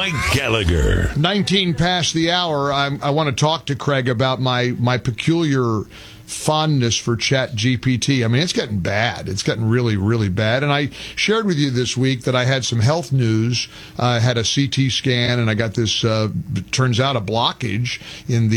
Mike Gallagher. 19 past the hour. I want to talk to Craig about my peculiar fondness for ChatGPT. I mean, it's getting bad. It's getting really, really bad. And I shared with you this week that I had some health news. I had a CT scan, and I got this, turns out, a blockage in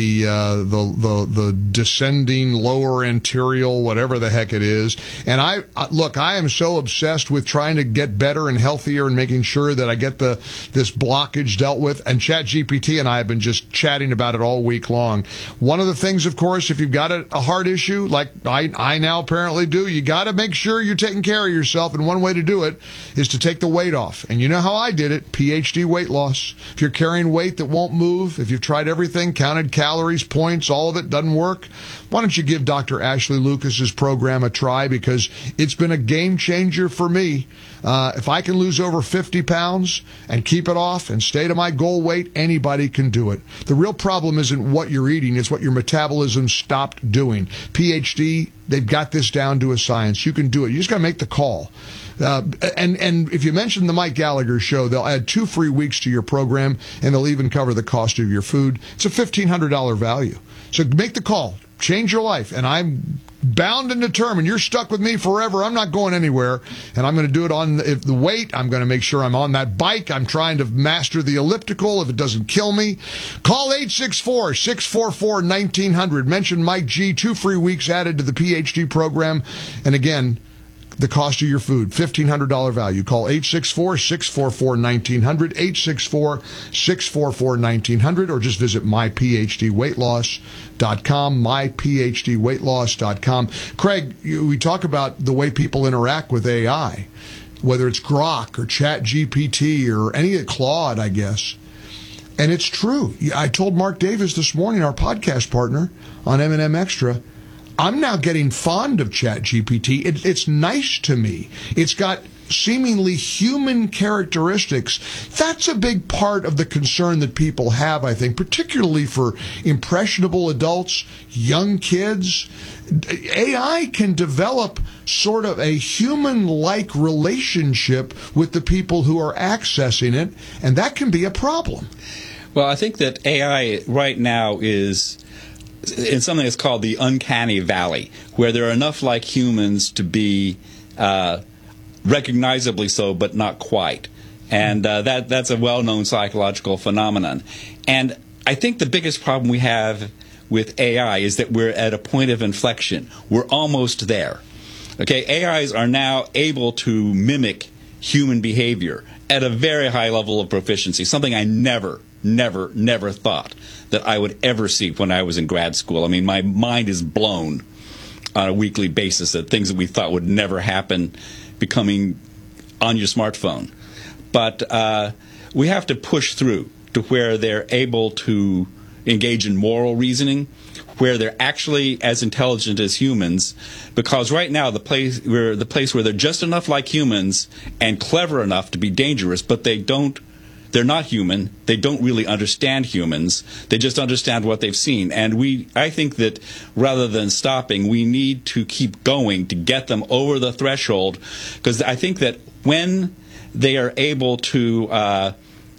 the descending lower anterior, whatever the heck it is. And I am so obsessed with trying to get better and healthier and making sure that I get this blockage dealt with. And ChatGPT and I have been just chatting about it all week long. One of the things, of course, if you've got a heart issue, like I now apparently do, you got to make sure you're taking care of yourself, and one way to do it is to take the weight off. And you know how I did it? PhD weight loss. If you're carrying weight that won't move, if you've tried everything, counted calories, points, all of it doesn't work, why don't you give Dr. Ashley Lucas's program a try, because it's been a game changer for me. If I can lose over 50 pounds and keep it off and stay to my goal weight, anybody can do it. The real problem isn't what you're eating, it's what your metabolism stopped doing. PhD, they've got this down to a science. You can do it. You just got to make the call. And if you mention the Mike Gallagher Show, they'll add 2 free weeks to your program, and they'll even cover the cost of your food. It's a $1,500 value. So make the call. Change your life. And I'm bound and determined. You're stuck with me forever. I'm not going anywhere. And I'm going to do it on the weight. I'm going to make sure I'm on that bike. I'm trying to master the elliptical if it doesn't kill me. Call 864-644-1900. Mention Mike G. 2 free weeks added to the PhD program. And again, the cost of your food, $1,500 value. Call 864-644-1900, 864-644-1900, or just visit myphdweightloss.com, myphdweightloss.com. Craig, we talk about the way people interact with AI, whether it's Grok or ChatGPT or any of Claude, I guess. And it's true. I told Mark Davis this morning, our podcast partner on M&M Extra, I'm now getting fond of ChatGPT. It's nice to me. It's got seemingly human characteristics. That's a big part of the concern that people have, I think, particularly for impressionable adults, young kids. AI can develop sort of a human-like relationship with the people who are accessing it, and that can be a problem. Well, I think that AI right now is in something that's called the uncanny valley, where there are enough like humans to be recognizably so, but not quite. And that's a well-known psychological phenomenon. And I think the biggest problem we have with AI is that we're at a point of inflection. We're almost there. Okay, AIs are now able to mimic human behavior at a very high level of proficiency, something I never thought that I would ever see when I was in grad school. I mean, my mind is blown on a weekly basis at things that we thought would never happen becoming on your smartphone. But we have to push through to where they're able to engage in moral reasoning, where they're actually as intelligent as humans, because right now the place where they're just enough like humans and clever enough to be dangerous, but they're not human. They don't really understand humans. They just understand what they've seen. And I think that rather than stopping, we need to keep going to get them over the threshold, because I think that when they are able to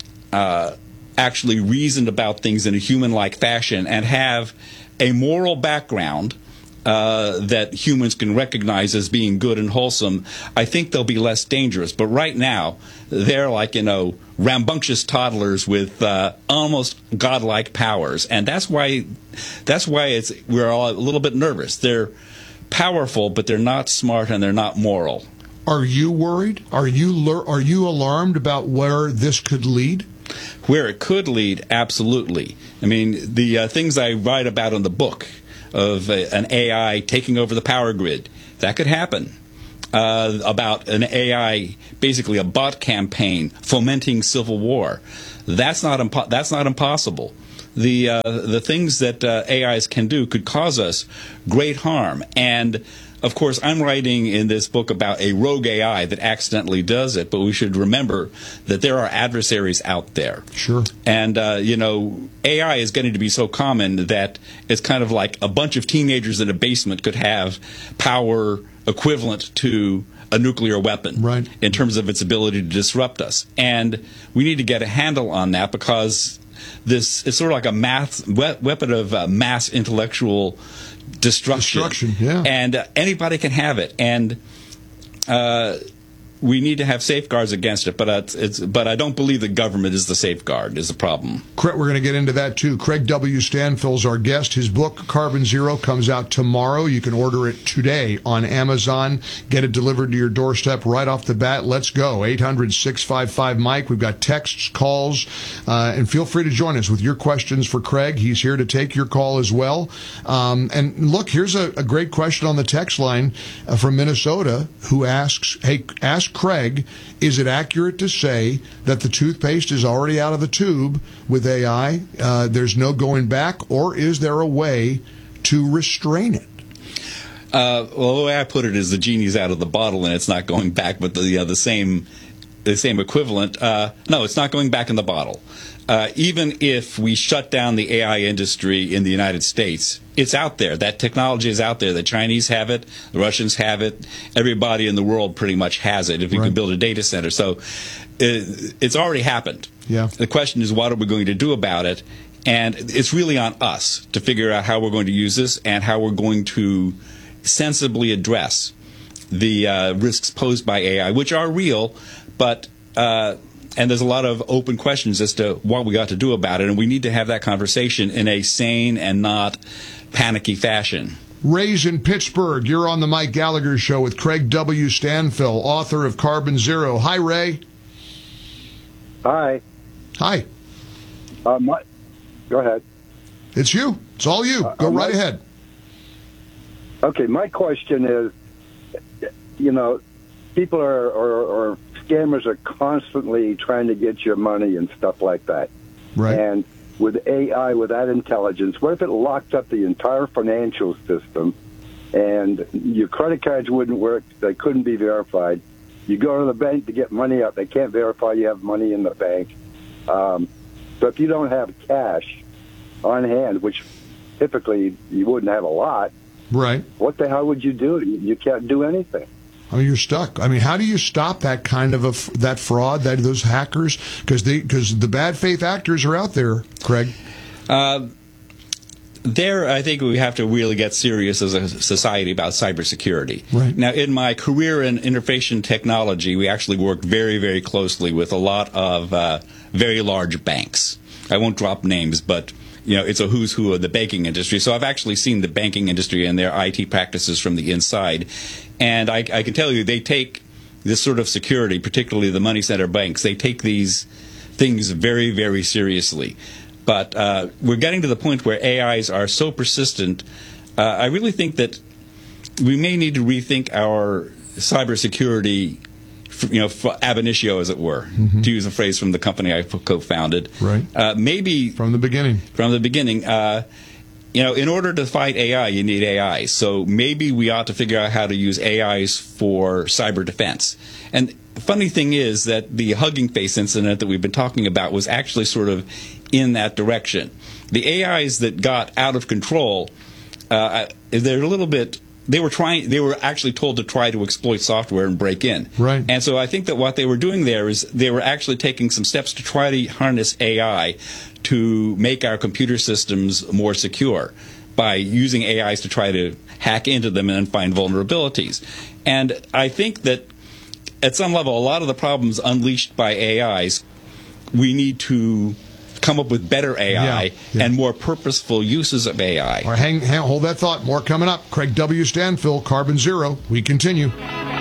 actually reason about things in a human-like fashion and have a moral background that humans can recognize as being good and wholesome, I think they'll be less dangerous. But right now, they're like, rambunctious toddlers with almost godlike powers, and that's why we're all a little bit nervous. They're powerful, but they're not smart and they're not moral. Are you worried? Are you alarmed about where this could lead? Where it could lead, absolutely. I mean, the things I write about in the book of an AI taking over the power grid, that could happen. About an AI, basically a bot campaign fomenting civil war, that's not impossible. The things that AIs can do could cause us great harm. And of course, I'm writing in this book about a rogue AI that accidentally does it, but we should remember that there are adversaries out there. Sure. And, AI is getting to be so common that it's kind of like a bunch of teenagers in a basement could have power equivalent to a nuclear weapon right. in terms of its ability to disrupt us. And we need to get a handle on that, because this is sort of like a weapon of mass intellectual destruction. Yeah. And anybody can have it. And we need to have safeguards against it, but I don't believe the government is the safeguard, is the problem. We're going to get into that, too. Craig W. Stanfield's our guest. His book, Carbon Zero, comes out tomorrow. You can order it today on Amazon. Get it delivered to your doorstep right off the bat. Let's go. 800-655-MIKE. We've got texts, calls, and feel free to join us with your questions for Craig. He's here to take your call as well. And look, here's a great question on the text line from Minnesota, who asks, ask Craig, is it accurate to say that the toothpaste is already out of the tube with AI? There's no going back, or is there a way to restrain it? Well, the way I put it is the genie's out of the bottle and it's not going back, but the same equivalent. No, it's not going back in the bottle. Even if we shut down the AI industry in the United States, it's out there. That technology is out there. The Chinese have it. The Russians have it. Everybody in the world pretty much has it if you can build a data center. So it's already happened. Yeah. The question is, what are we going to do about it? And it's really on us to figure out how we're going to use this and how we're going to sensibly address the risks posed by AI, which are real, but and there's a lot of open questions as to what we got to do about it, and we need to have that conversation in a sane and not panicky fashion. Ray's in Pittsburgh. You're on the Mike Gallagher Show with Craig W. Stanfield, author of Carbon Zero. Hi, Ray. Hi. Hi. Go ahead. It's you. It's all you. Go right ahead. Okay, my question is, people or scammers are constantly trying to get your money and stuff like that. Right. And with AI, with that intelligence, what if it locked up the entire financial system and your credit cards wouldn't work, they couldn't be verified? You go to the bank to get money out, they can't verify you have money in the bank. So if you don't have cash on hand, which typically you wouldn't have a lot, right? What the hell would you do? You can't do anything. I mean, you're stuck. I mean, how do you stop that kind of that fraud, those hackers? Because the bad faith actors are out there, Craig. There, I think we have to really get serious as a society about cybersecurity. Right. Now, in my career in information technology, we actually worked very, very closely with a lot of very large banks. I won't drop names, but it's a who's who of the banking industry. So I've actually seen the banking industry and their IT practices from the inside. And I can tell you, they take this sort of security, particularly the money center banks, they take these things very, very seriously. But we're getting to the point where AIs are so persistent, I really think that we may need to rethink our cybersecurity, ab initio, as it were, to use a phrase from the company I co-founded. Right. Maybe from the beginning. From the beginning. In order to fight AI, you need AI. So maybe we ought to figure out how to use AIs for cyber defense. And the funny thing is that the Hugging Face incident that we've been talking about was actually sort of in that direction. The AIs that got out of control, they're a little bit. They were actually told to try to exploit software and break in. Right. And so I think that what they were doing there is they were actually taking some steps to try to harness AI to make our computer systems more secure by using AIs to try to hack into them and find vulnerabilities. And I think that at some level, a lot of the problems unleashed by AIs, we need to come up with better AI and more purposeful uses of AI. All right, hold that thought. More coming up. Craig W. Stanfield, Carbon Zero. We continue.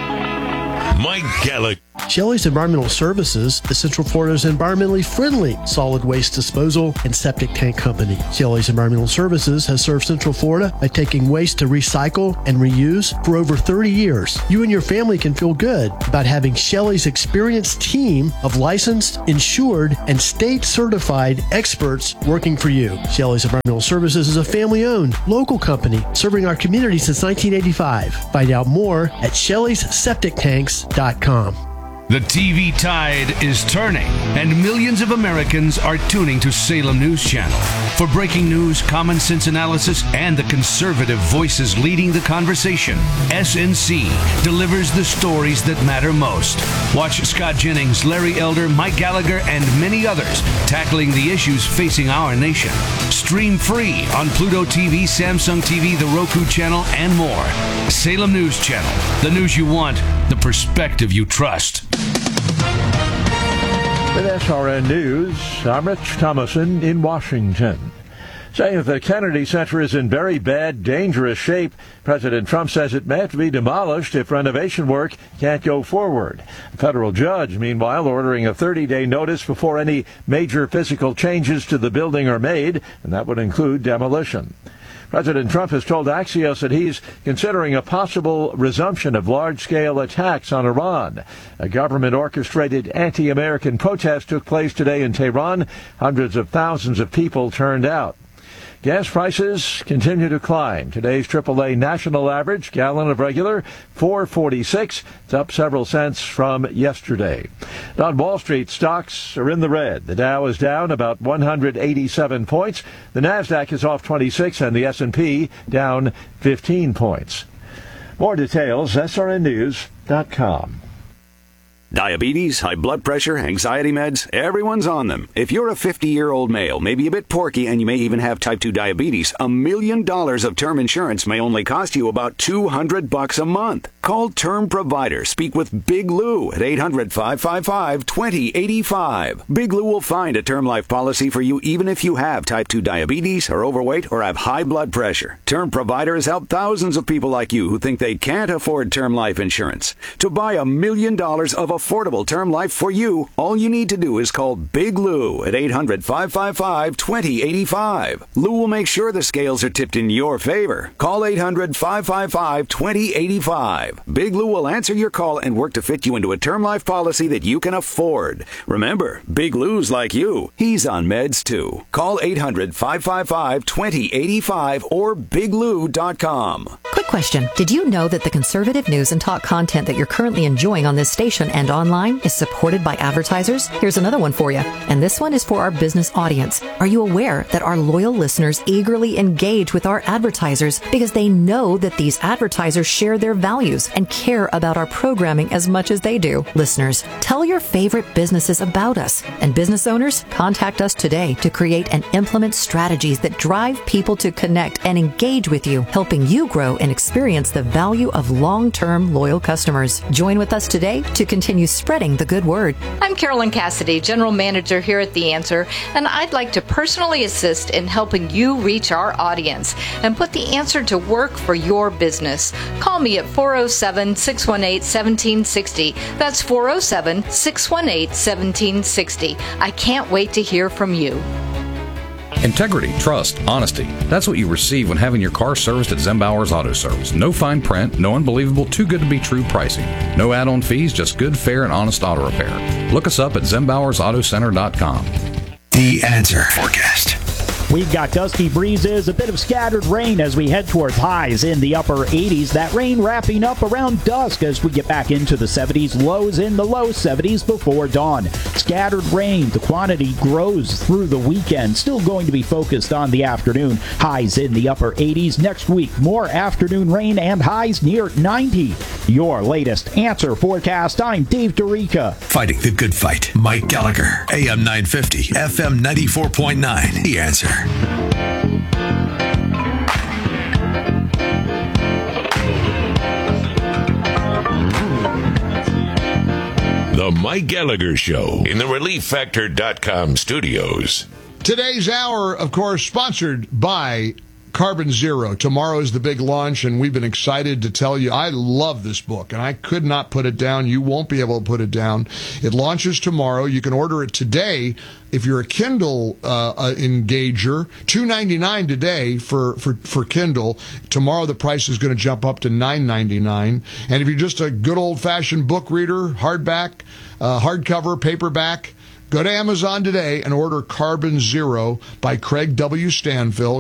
Mike Gallagher. Shelley's Environmental Services is Central Florida's environmentally friendly solid waste disposal and septic tank company. Shelley's Environmental Services has served Central Florida by taking waste to recycle and reuse for over 30 years. You and your family can feel good about having Shelley's experienced team of licensed, insured, and state-certified experts working for you. Shelley's Environmental Services is a family-owned, local company serving our community since 1985. Find out more at Shelley'sSepticTanks.com. The TV tide is turning, and millions of Americans are tuning to Salem News Channel. For breaking news, common sense analysis, and the conservative voices leading the conversation, SNC delivers the stories that matter most. Watch Scott Jennings, Larry Elder, Mike Gallagher, and many others tackling the issues facing our nation. Stream free on Pluto TV, Samsung TV, the Roku channel, and more. Salem News Channel. The news you want, the perspective you trust. With SRN News, I'm Rich Thomason in Washington. Saying the Kennedy Center is in very bad, dangerous shape, President Trump says it may have to be demolished if renovation work can't go forward. A federal judge, meanwhile, ordering a 30-day notice before any major physical changes to the building are made, and that would include demolition. President Trump has told Axios that he's considering a possible resumption of large-scale attacks on Iran. A government-orchestrated anti-American protest took place today in Tehran. Hundreds of thousands of people turned out. Gas prices continue to climb. Today's AAA national average gallon of regular, $4.46. It's up several cents from yesterday. On Wall Street, stocks are in the red. The Dow is down about 187 points. The Nasdaq is off 26, and the S&P down 15 points. More details, srnnews.com. Diabetes, high blood pressure, anxiety meds, everyone's on them. If you're a 50-year-old male, maybe a bit porky, and you may even have type 2 diabetes, $1 million of term insurance may only cost you about $200 a month. Call Term Provider. Speak with Big Lou at 800-555-2085. Big Lou will find a term life policy for you even if you have type 2 diabetes, are overweight, or have high blood pressure. Term Provider has helped thousands of people like you who think they can't afford term life insurance. To buy $1 million of affordable term life for you, all you need to do is call Big Lou at 800-555-2085. Lou will make sure the scales are tipped in your favor. Call 800-555-2085. Big Lou will answer your call and work to fit you into a term life policy that you can afford. Remember, Big Lou's like you. He's on meds too. Call 800-555-2085 or biglou.com. Quick question. Did you know that the conservative news and talk content that you're currently enjoying on this station and online is supported by advertisers? Here's another one for you. And this one is for our business audience. Are you aware that our loyal listeners eagerly engage with our advertisers because they know that these advertisers share their values and care about our programming as much as they do? Listeners, tell your favorite businesses about us. And business owners, contact us today to create and implement strategies that drive people to connect and engage with you, helping you grow and experience the value of long-term loyal customers. Join with us today to continue spreading the good word. I'm Carolyn Cassidy, General Manager here at The Answer, and I'd like to personally assist in helping you reach our audience and put The Answer to work for your business. Call me at 407-618-1760. That's 407-618-1760. I can't wait to hear from you. Integrity, trust, honesty. That's what you receive when having your car serviced at Zembauer's Auto Service. No fine print, no unbelievable, too good to be true pricing. No add-on fees, just good, fair, and honest auto repair. Look us up at ZembauersAutoCenter.com. The Answer Forecast. We've got dusty breezes, a bit of scattered rain as we head towards highs in the upper 80s. That rain wrapping up around dusk as we get back into the 70s, lows in the low 70s before dawn. Scattered rain, the quantity grows through the weekend, still going to be focused on the afternoon. Highs in the upper 80s. Next week, more afternoon rain and highs near 90. Your latest Answer forecast. I'm Dave DeRica. Fighting the good fight. Mike Gallagher, AM 950, FM 94.9. The Answer. The Mike Gallagher Show in the ReliefFactor.com studios. Today's hour, of course, sponsored by Carbon Zero. Tomorrow is the big launch, and we've been excited to tell you, I love this book, and I could not put it down. You won't be able to put it down. It launches tomorrow. You can order it today. If you're a Kindle engager, $2.99 today for Kindle. Tomorrow the price is going to jump up to $9.99. And if you're just a good old-fashioned book reader, hardback, hardcover, paperback, go to Amazon today and order Carbon Zero by Craig W. Stanfill.